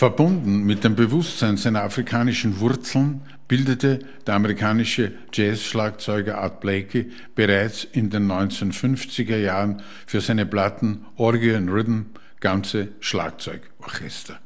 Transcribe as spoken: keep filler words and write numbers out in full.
Verbunden mit dem Bewusstsein seiner afrikanischen Wurzeln bildete der amerikanische Jazz-Schlagzeuger Art Blakey bereits in den neunzehnhundertfünfziger Jahren für seine Platten Orgie and Rhythm ganze Schlagzeugorchester.